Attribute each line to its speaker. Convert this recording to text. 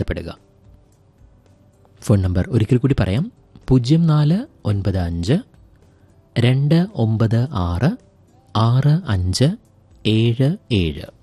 Speaker 1: ബന്ധപ്പെടുക. Phone number ഒരിക്കൽ കൂടി പറയാം: 0495 296 6577.